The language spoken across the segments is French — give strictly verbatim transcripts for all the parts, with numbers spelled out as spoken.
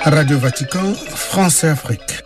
Radio Vatican, France et Afrique.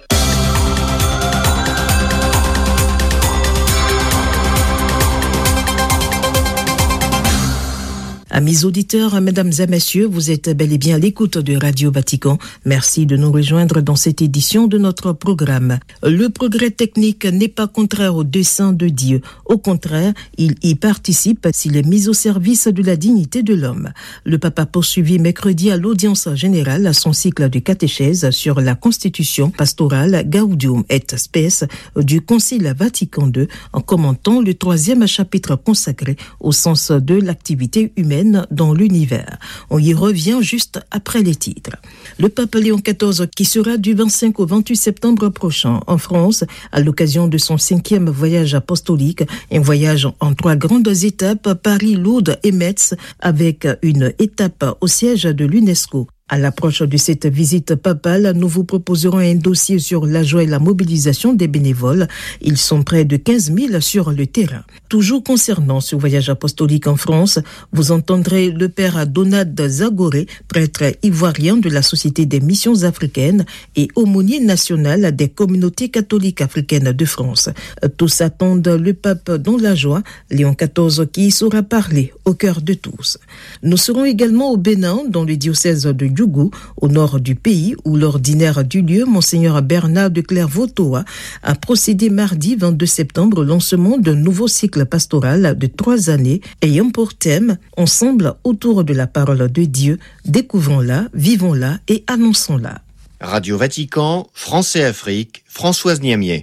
Amis auditeurs, mesdames et messieurs, vous êtes bel et bien à l'écoute de Radio Vatican. Merci de nous rejoindre dans cette édition de notre programme. Le progrès technique n'est pas contraire au dessein de Dieu. Au contraire, il y participe s'il est mis au service de la dignité de l'homme. Le pape a poursuivi mercredi à l'audience générale son cycle de catéchèse sur la constitution pastorale Gaudium et Spes du Concile Vatican deux en commentant le troisième chapitre consacré au sens de l'activité humaine dans l'univers. On y revient juste après les titres. Le pape Léon quatorze, qui sera du vingt-cinq au vingt-huit septembre prochain en France, à l'occasion de son cinquième voyage apostolique, un voyage en trois grandes étapes, Paris, Lourdes et Metz, avec une étape au siège de l'UNESCO. À l'approche de cette visite papale, nous vous proposerons un dossier sur la joie et la mobilisation des bénévoles. Ils sont près de quinze mille sur le terrain. Toujours concernant ce voyage apostolique en France, vous entendrez le père Donald Zagoré, prêtre ivoirien de la Société des missions africaines et aumônier national des communautés catholiques africaines de France. Tous attendent le pape dans la joie, Léon quatorze, qui saura parler au cœur de tous. Nous serons également au Bénin, dans le diocèse de Djougou, au nord du pays, où l'ordinaire du lieu, Monseigneur Bernard de Clairvaux-Toa, a procédé mardi vingt-deux septembre au lancement d'un nouveau cycle pastoral de trois années ayant pour thème « Ensemble autour de la parole de Dieu, découvrons-la, vivons-la et annonçons-la ». Radio Vatican, France et Afrique, Françoise Niamier.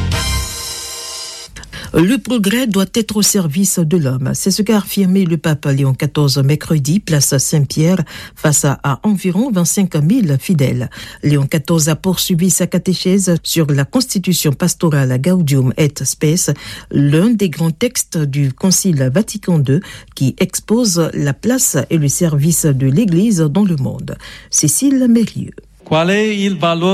Le progrès doit être au service de l'homme. C'est ce qu'a affirmé le pape Léon quatorze mercredi, place Saint-Pierre, face à, à environ vingt-cinq mille fidèles. Léon quatorze a poursuivi sa catéchèse sur la constitution pastorale Gaudium et Spes, l'un des grands textes du Concile Vatican deux qui expose la place et le service de l'Église dans le monde. Cécile Mérieux. Quel est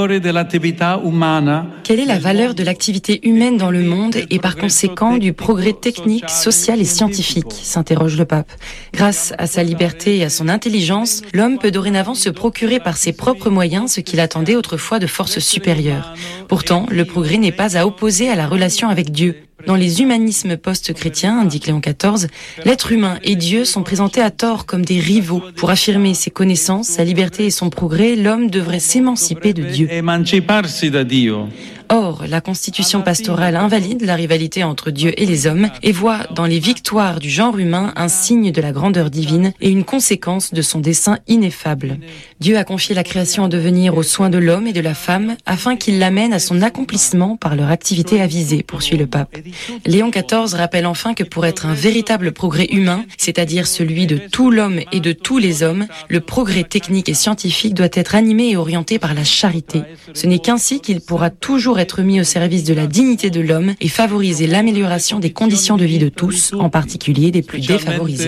la valeur de l'activité humaine dans le monde et par conséquent du progrès technique, social et scientifique, s'interroge le pape. Grâce à sa liberté et à son intelligence, l'homme peut dorénavant se procurer par ses propres moyens ce qu'il attendait autrefois de forces supérieures. Pourtant, le progrès n'est pas à opposer à la relation avec Dieu. Dans les humanismes post-chrétiens, indique Léon quatorze, l'être humain et Dieu sont présentés à tort comme des rivaux. Pour affirmer ses connaissances, sa liberté et son progrès, l'homme devrait s'émanciper de Dieu. Or, la constitution pastorale invalide la rivalité entre Dieu et les hommes et voit dans les victoires du genre humain un signe de la grandeur divine et une conséquence de son dessein ineffable. Dieu a confié la création en devenir aux soins de l'homme et de la femme afin qu'il l'amène à son accomplissement par leur activité avisée, poursuit le pape. Léon quatorze rappelle enfin que pour être un véritable progrès humain, c'est-à-dire celui de tout l'homme et de tous les hommes, le progrès technique et scientifique doit être animé et orienté par la charité. Ce n'est qu'ainsi qu'il pourra toujours être mis au service de la dignité de l'homme et favoriser l'amélioration des conditions de vie de tous, en particulier des plus défavorisés.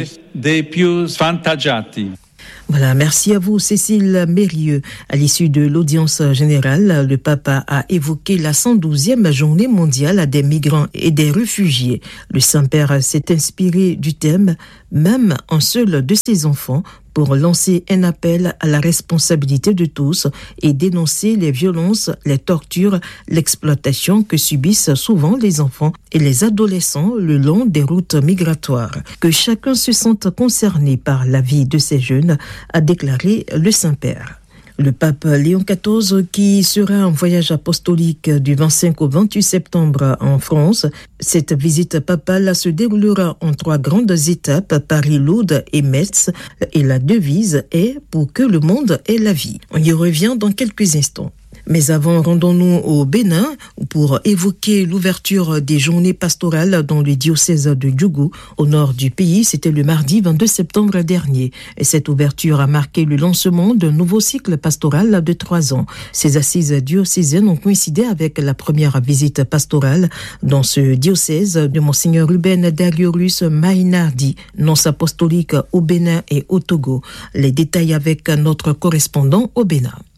Voilà, merci à vous Cécile Mérieux. À l'issue de l'audience générale, le pape a évoqué la cent douzième journée mondiale des migrants et des réfugiés. Le Saint-Père s'est inspiré du thème « Même un seul de ses enfants » pour lancer un appel à la responsabilité de tous et dénoncer les violences, les tortures, l'exploitation que subissent souvent les enfants et les adolescents le long des routes migratoires. Que chacun se sente concerné par la vie de ces jeunes, a déclaré le Saint-Père. Le pape Léon quatorze, qui sera en voyage apostolique du vingt-cinq au vingt-huit septembre en France. Cette visite papale se déroulera en trois grandes étapes, Paris, Lourdes et Metz, et la devise est « Pour que le monde ait la vie ». On y revient dans quelques instants. Mais avant, rendons-nous au Bénin pour évoquer l'ouverture des journées pastorales dans le diocèse de Djougou, au nord du pays. C'était le mardi vingt-deux septembre dernier. Et cette ouverture a marqué le lancement d'un nouveau cycle pastoral de trois ans. Ces assises diocésaines ont coïncidé avec la première visite pastorale dans ce diocèse de Monseigneur Ruben Dariorus Mainardi, nonce apostolique au Bénin et au Togo. Les détails avec notre correspondant au Bénin.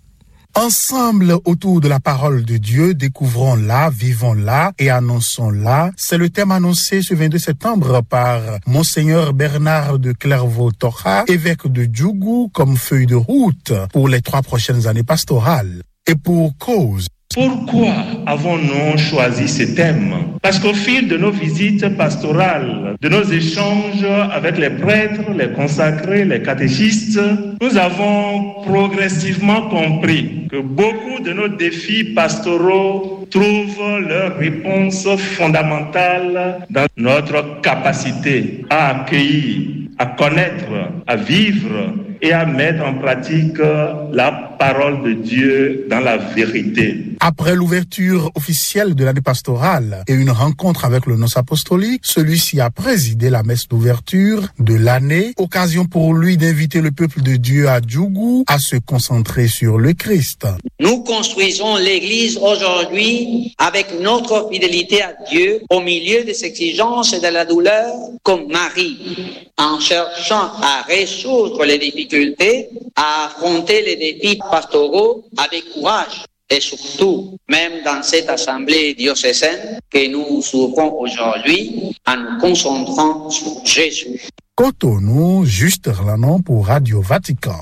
Ensemble, autour de la parole de Dieu, découvrons-la, vivons-la et annonçons-la. C'est le thème annoncé ce vingt-deux septembre par Monseigneur Bernard de Clairvaux-Torra, évêque de Djougou, comme feuille de route pour les trois prochaines années pastorales. Et pour cause. Pourquoi avons-nous choisi ce thème ? Parce qu'au fil de nos visites pastorales, de nos échanges avec les prêtres, les consacrés, les catéchistes, nous avons progressivement compris que beaucoup de nos défis pastoraux trouvent leur réponse fondamentale dans notre capacité à accueillir, à connaître, à vivre et à mettre en pratique la parole de Dieu dans la vérité. Après l'ouverture officielle de l'année pastorale et une rencontre avec le nonce apostolique, celui-ci a présidé la messe d'ouverture de l'année, occasion pour lui d'inviter le peuple de Dieu à Djougou à se concentrer sur le Christ. Nous construisons l'Église aujourd'hui avec notre fidélité à Dieu au milieu des exigences et de la douleur comme Marie, en cherchant à résoudre les difficultés, à affronter les défis pastoraux avec courage. Et surtout, même dans cette assemblée diocésaine que nous ouvrons aujourd'hui, en nous concentrant sur Jésus. Cotonou, Juste Erlanon pour Radio Vatican.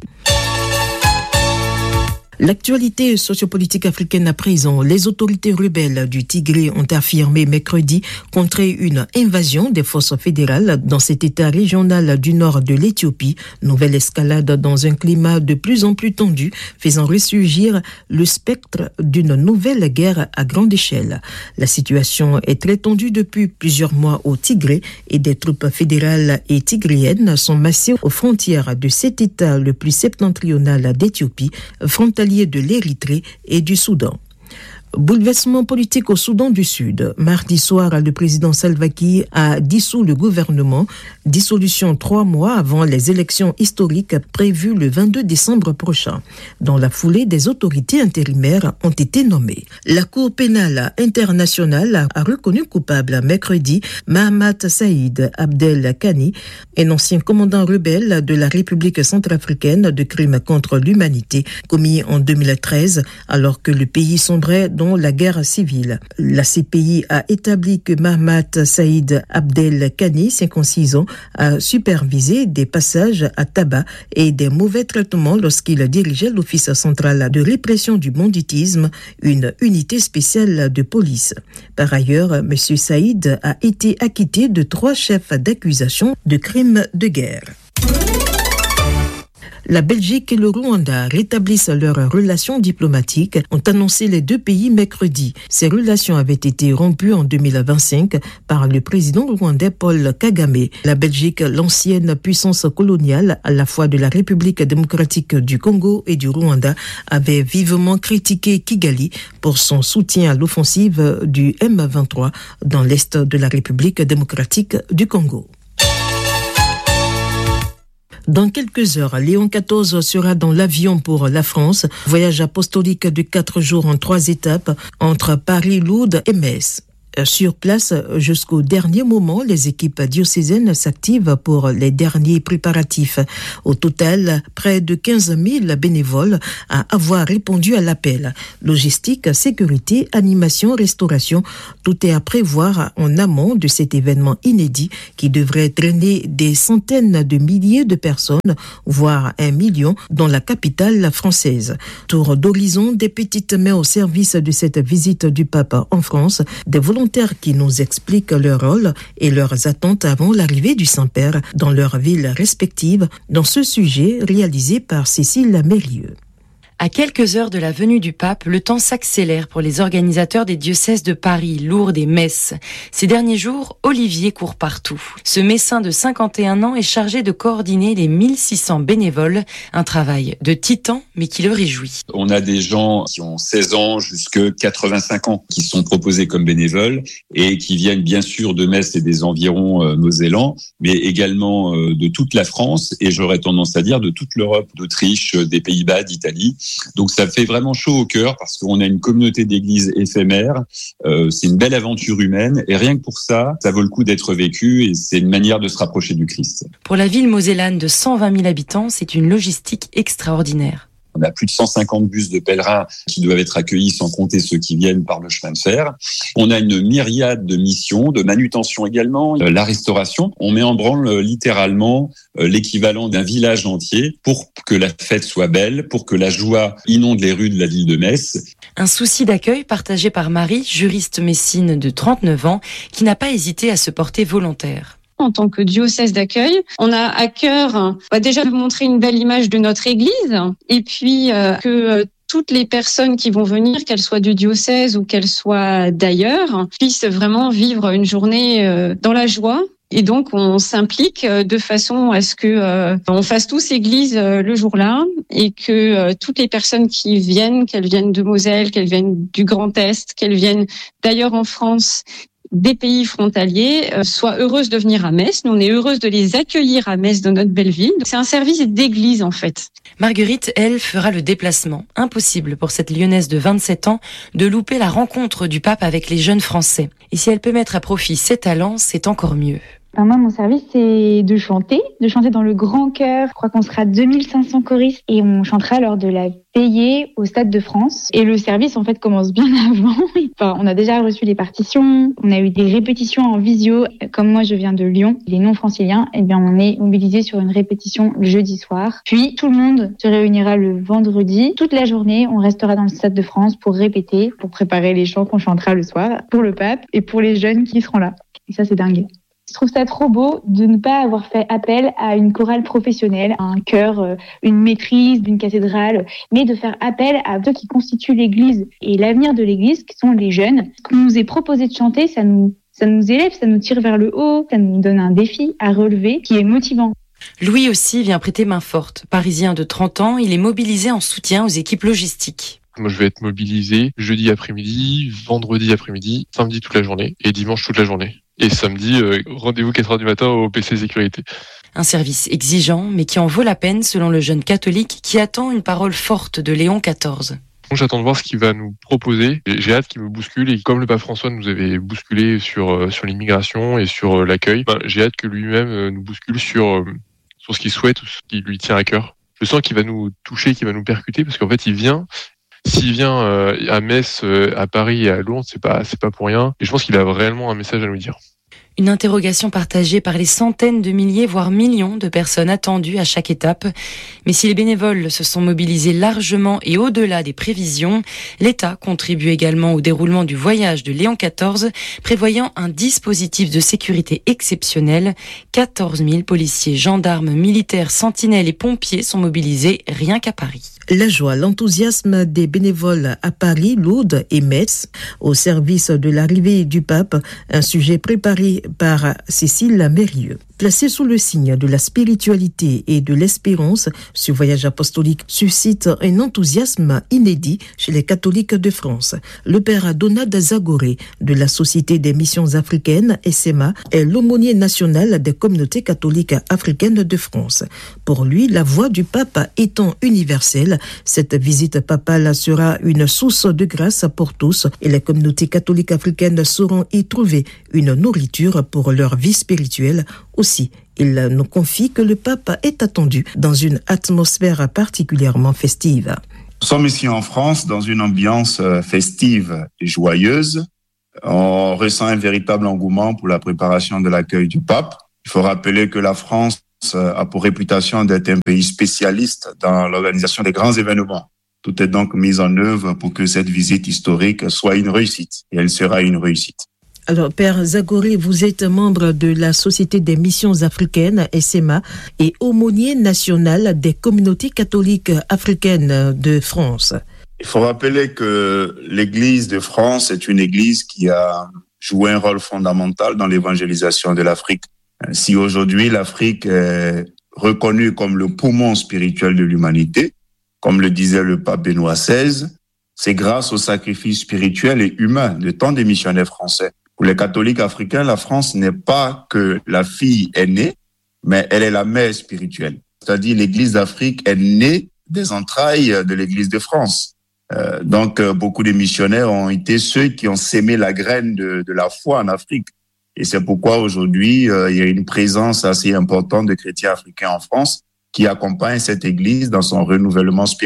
L'actualité sociopolitique africaine à présent. Les autorités rebelles du Tigré ont affirmé mercredi contrer une invasion des forces fédérales dans cet état régional du nord de l'Éthiopie. Nouvelle escalade dans un climat de plus en plus tendu, faisant ressurgir le spectre d'une nouvelle guerre à grande échelle. La situation est très tendue depuis plusieurs mois au Tigré et des troupes fédérales et tigréennes sont massées aux frontières de cet état le plus septentrional d'Éthiopie, frontalier de l'Érythrée et du Soudan. Bouleversement politique au Soudan du Sud. Mardi soir, le président Salva Kiir a dissous le gouvernement. Dissolution trois mois avant les élections historiques prévues le vingt-deux décembre prochain. Dans la foulée, des autorités intérimaires ont été nommées. La Cour pénale internationale a reconnu coupable mercredi Mahamat Saïd Abdel Kani, un ancien commandant rebelle de la République centrafricaine, de crimes contre l'humanité commis en deux mille treize alors que le pays sombrait dans la guerre civile. La C P I a établi que Mahamat Saïd Abdel Kani, cinquante-six ans, a supervisé des passages à tabac et des mauvais traitements lorsqu'il dirigeait l'Office central de répression du banditisme, une unité spéciale de police. Par ailleurs, M. Saïd a été acquitté de trois chefs d'accusation de crimes de guerre. La Belgique et le Rwanda rétablissent leurs relations diplomatiques, ont annoncé les deux pays mercredi. Ces relations avaient été rompues en deux mille vingt-cinq par le président rwandais Paul Kagame. La Belgique, l'ancienne puissance coloniale à la fois de la République démocratique du Congo et du Rwanda, avait vivement critiqué Kigali pour son soutien à l'offensive du M vingt-trois dans l'est de la République démocratique du Congo. Dans quelques heures, Léon quatorze sera dans l'avion pour la France. Voyage apostolique de quatre jours en trois étapes entre Paris, Lourdes et Metz. Sur place, jusqu'au dernier moment, les équipes diocésaines s'activent pour les derniers préparatifs. Au total, près de quinze mille bénévoles à avoir répondu à l'appel. Logistique, sécurité, animation, restauration, tout est à prévoir en amont de cet événement inédit qui devrait drainer des centaines de milliers de personnes, voire un million, dans la capitale française. Tour d'horizon, des petites mains au service de cette visite du pape en France, des volontaires qui nous expliquent leur rôle et leurs attentes avant l'arrivée du Saint-Père dans leurs villes respectives, dans ce sujet réalisé par Cécile Mérieux. À quelques heures de la venue du pape, le temps s'accélère pour les organisateurs des diocèses de Paris, Lourdes et Metz. Ces derniers jours, Olivier court partout. Ce médecin de cinquante et un ans est chargé de coordonner les mille six cents bénévoles, un travail de titan mais qui le réjouit. On a des gens qui ont seize ans jusqu'à quatre-vingt-cinq ans qui sont proposés comme bénévoles et qui viennent bien sûr de Metz et des environs euh, Mosellans, mais également euh, de toute la France et j'aurais tendance à dire de toute l'Europe, d'Autriche, des Pays-Bas, d'Italie. Donc ça fait vraiment chaud au cœur parce qu'on a une communauté d'églises éphémère, euh, c'est une belle aventure humaine et rien que pour ça, ça vaut le coup d'être vécu et c'est une manière de se rapprocher du Christ. Pour la ville mosellane de cent vingt mille habitants, c'est une logistique extraordinaire. On a plus de cent cinquante bus de pèlerins qui doivent être accueillis, sans compter ceux qui viennent par le chemin de fer. On a une myriade de missions, de manutention également, la restauration. On met en branle littéralement l'équivalent d'un village entier pour que la fête soit belle, pour que la joie inonde les rues de la ville de Metz. Un souci d'accueil partagé par Marie, juriste messine de trente-neuf ans, qui n'a pas hésité à se porter volontaire. En tant que diocèse d'accueil, on a à cœur bah, déjà de montrer une belle image de notre Église et puis euh, que euh, toutes les personnes qui vont venir, qu'elles soient du diocèse ou qu'elles soient d'ailleurs, puissent vraiment vivre une journée euh, dans la joie. Et donc, on s'implique de façon à ce que euh, on fasse tous église euh, le jour-là et que euh, toutes les personnes qui viennent, qu'elles viennent de Moselle, qu'elles viennent du Grand Est, qu'elles viennent d'ailleurs en France, des pays frontaliers, euh, soient heureuses de venir à Metz. Nous, on est heureuses de les accueillir à Metz, dans notre belle ville. C'est un service d'église, en fait. Marguerite, elle, fera le déplacement. Impossible pour cette Lyonnaise de vingt-sept ans de louper la rencontre du pape avec les jeunes Français. Et si elle peut mettre à profit ses talents, c'est encore mieux. Enfin, moi, mon service, c'est de chanter, de chanter dans le grand chœur. Je crois qu'on sera deux mille cinq cents choristes et on chantera lors de la veillée au Stade de France. Et le service, en fait, commence bien avant. Enfin, on a déjà reçu les partitions, on a eu des répétitions en visio. Comme moi, je viens de Lyon, les non-franciliens, eh bien, on est mobilisés sur une répétition le jeudi soir. Puis, tout le monde se réunira le vendredi. Toute la journée, on restera dans le Stade de France pour répéter, pour préparer les chants qu'on chantera le soir pour le pape et pour les jeunes qui seront là. Et ça, c'est dingue. Je trouve ça trop beau de ne pas avoir fait appel à une chorale professionnelle, à un chœur, une maîtrise d'une cathédrale, mais de faire appel à ceux qui constituent l'Église et l'avenir de l'Église, qui sont les jeunes. Ce qu'on nous est proposé de chanter, ça nous, ça nous élève, ça nous tire vers le haut, ça nous donne un défi à relever qui est motivant. Louis aussi vient prêter main forte. Parisien de trente ans, il est mobilisé en soutien aux équipes logistiques. Moi, je vais être mobilisé jeudi après-midi, vendredi après-midi, samedi toute la journée et dimanche toute la journée. Et samedi, euh, rendez-vous quatre heures du matin au P C Sécurité. Un service exigeant, mais qui en vaut la peine selon le jeune catholique qui attend une parole forte de Léon quatorze. J'attends de voir ce qu'il va nous proposer. J'ai hâte qu'il me bouscule et comme le pape François nous avait bousculé sur euh, sur l'immigration et sur euh, l'accueil, ben, j'ai hâte que lui-même euh, nous bouscule sur euh, sur ce qu'il souhaite ou ce qui lui tient à cœur. Je sens qu'il va nous toucher, qu'il va nous percuter parce qu'en fait, il vient. S'il vient euh, à Metz, euh, à Paris et à Lourdes, c'est pas c'est pas pour rien. Et je pense qu'il a réellement un message à nous dire. Une interrogation partagée par les centaines de milliers, voire millions de personnes attendues à chaque étape. Mais si les bénévoles se sont mobilisés largement et au-delà des prévisions, l'État contribue également au déroulement du voyage de Léon quatorze, prévoyant un dispositif de sécurité exceptionnel. quatorze mille policiers, gendarmes, militaires, sentinelles et pompiers sont mobilisés rien qu'à Paris. La joie, l'enthousiasme des bénévoles à Paris, Lourdes et Metz au service de l'arrivée du pape, un sujet préparé par Cécile Mérieux. Placé sous le signe de la spiritualité et de l'espérance, ce voyage apostolique suscite un enthousiasme inédit chez les catholiques de France. Le père Donald Zagoré de la Société des missions africaines, S M A, est l'aumônier national des communautés catholiques africaines de France. Pour lui, la voix du pape étant universelle, cette visite papale sera une source de grâce pour tous et les communautés catholiques africaines sauront y trouver une nourriture pour leur vie spirituelle. Aussi, il nous confie que le pape est attendu dans une atmosphère particulièrement festive. Nous sommes ici en France dans une ambiance festive et joyeuse. On ressent un véritable engouement pour la préparation de l'accueil du pape. Il faut rappeler que la France a pour réputation d'être un pays spécialiste dans l'organisation des grands événements. Tout est donc mis en œuvre pour que cette visite historique soit une réussite. Et elle sera une réussite. Alors, Père Zagoré, vous êtes membre de la Société des missions africaines, S M A, et aumônier national des communautés catholiques africaines de France. Il faut rappeler que l'Église de France est une Église qui a joué un rôle fondamental dans l'évangélisation de l'Afrique. Si aujourd'hui l'Afrique est reconnue comme le poumon spirituel de l'humanité, comme le disait le pape Benoît seize, c'est grâce au sacrifice spirituel et humain de tant de missionnaires français. Pour les catholiques africains, la France n'est pas que la fille aînée, mais elle est la mère spirituelle. C'est-à-dire l'Église d'Afrique est née des entrailles de l'Église de France. Euh, donc, euh, beaucoup de missionnaires ont été ceux qui ont sémé la graine de, de la foi en Afrique. Et c'est pourquoi aujourd'hui, euh, il y a une présence assez importante de chrétiens africains en France qui accompagnent cette Église dans son renouvellement spirituel.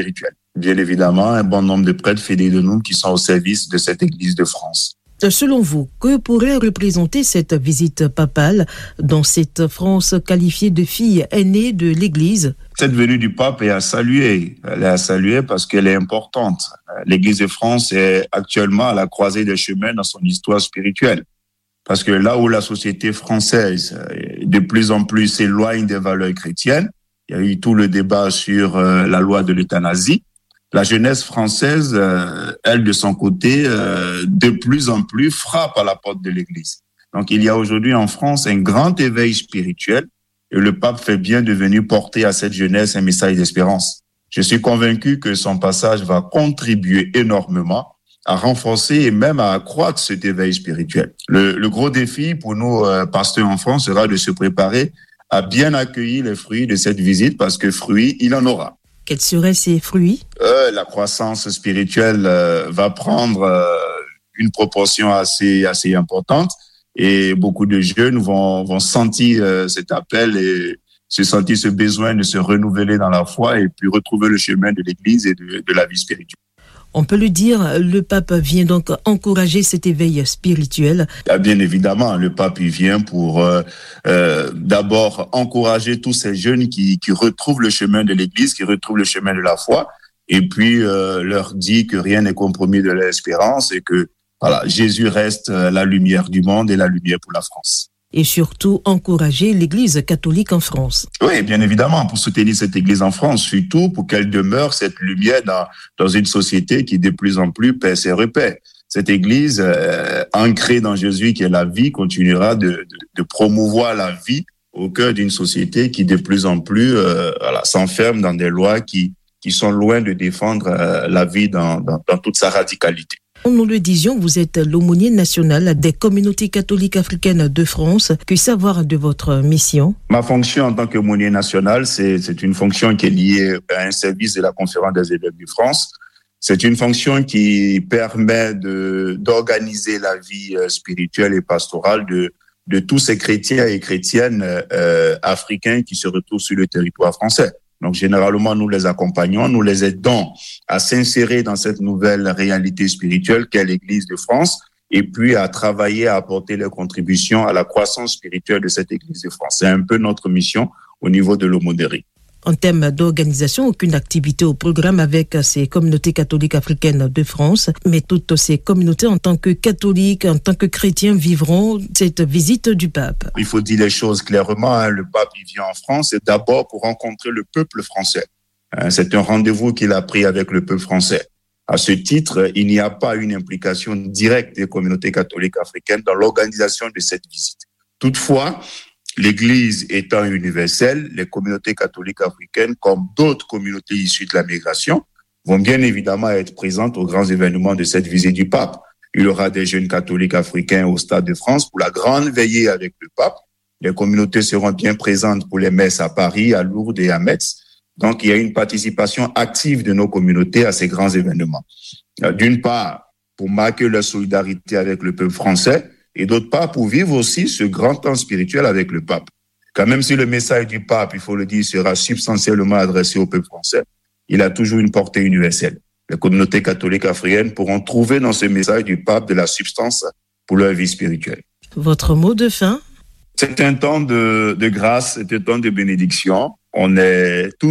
bien évidemment, un bon nombre de prêtres fidèles de nous qui sont au service de cette Église de France. Selon vous, que pourrait représenter cette visite papale dans cette France qualifiée de fille aînée de l'Église? Cette venue du pape est à saluer. Elle est à saluer parce qu'elle est importante. L'Église de France est actuellement à la croisée des chemins dans son histoire spirituelle. Parce que là où la société française de plus en plus s'éloigne des valeurs chrétiennes, il y a eu tout le débat sur euh, la loi de l'euthanasie. La jeunesse française, euh, elle, de son côté, euh, de plus en plus frappe à la porte de l'Église. Donc, il y a aujourd'hui en France un grand éveil spirituel et le pape fait bien de venir porter à cette jeunesse un message d'espérance. Je suis convaincu que son passage va contribuer énormément à renforcer et même à accroître cet éveil spirituel. Le, le gros défi pour nous, euh, pasteurs en France, sera de se préparer à bien accueillir les fruits de cette visite parce que fruits, il en aura. Quels seraient ces fruits? euh, La croissance spirituelle euh, va prendre euh, une proportion assez assez importante et beaucoup de jeunes vont vont sentir euh, cet appel et se sentir ce besoin de se renouveler dans la foi et puis retrouver le chemin de l'Église et de, de la vie spirituelle. On peut le dire, le pape vient donc encourager cet éveil spirituel. Ah, bien évidemment, le pape il vient pour euh, euh, d'abord encourager tous ces jeunes qui, qui retrouvent le chemin de l'Église, qui retrouvent le chemin de la foi, et puis euh, leur dit que rien n'est compromis de l'espérance et que voilà, Jésus reste la lumière du monde et la lumière pour la France. Et surtout encourager l'Église catholique en France. Oui, bien évidemment, pour soutenir cette Église en France, surtout pour qu'elle demeure cette lumière dans, dans une société qui de plus en plus perd ses repères. Cette Église, euh, ancrée dans Jésus qui est la vie, continuera de, de, de promouvoir la vie au cœur d'une société qui de plus en plus euh, voilà, s'enferme dans des lois qui, qui sont loin de défendre euh, la vie dans, dans, dans toute sa radicalité. Nous le disions, vous êtes l'aumônier national des communautés catholiques africaines de France. Que savoir de votre mission? Ma fonction en tant qu'aumônier national, c'est, c'est une fonction qui est liée à un service de la Conférence des évêques de France. C'est une fonction qui permet de, d'organiser la vie spirituelle et pastorale de, de tous ces chrétiens et chrétiennes euh, africains qui se retrouvent sur le territoire français. Donc, généralement, nous les accompagnons, nous les aidons à s'insérer dans cette nouvelle réalité spirituelle qu'est l'Église de France et puis à travailler, à apporter leurs contributions à la croissance spirituelle de cette Église de France. C'est un peu notre mission au niveau de l'aumônerie. En termes d'organisation, aucune activité au programme avec ces communautés catholiques africaines de France, mais toutes ces communautés en tant que catholiques, en tant que chrétiens vivront cette visite du pape. Il faut dire les choses clairement, hein. Le pape il vient en France, c'est d'abord pour rencontrer le peuple français. C'est un rendez-vous qu'il a pris avec le peuple français. À ce titre, il n'y a pas une implication directe des communautés catholiques africaines dans l'organisation de cette visite. Toutefois, l'Église étant universelle, les communautés catholiques africaines, comme d'autres communautés issues de la migration, vont bien évidemment être présentes aux grands événements de cette visite du pape. Il y aura des jeunes catholiques africains au Stade de France pour la grande veillée avec le pape. Les communautés seront bien présentes pour les messes à Paris, à Lourdes et à Metz. Donc, il y a une participation active de nos communautés à ces grands événements. D'une part, pour marquer leur solidarité avec le peuple français, et d'autre part pour vivre aussi ce grand temps spirituel avec le pape. Quand même si le message du pape, il faut le dire, sera substantiellement adressé au peuple français, il a toujours une portée universelle. Les communautés catholiques africaines pourront trouver dans ce message du pape de la substance pour leur vie spirituelle. Votre mot de fin? C'est un temps de, de grâce, c'est un temps de bénédiction. On est tous